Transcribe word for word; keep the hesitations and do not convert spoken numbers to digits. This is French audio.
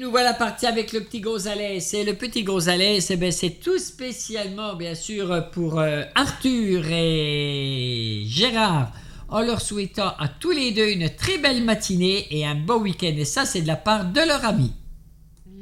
nous voilà partis avec le petit Gonzalez. Et le petit Gonzalez, eh ben, c'est tout spécialement, bien sûr, pour euh, Arthur et Gérard, en leur souhaitant à tous les deux une très belle matinée et un bon week-end. Et ça, c'est de la part de leur ami.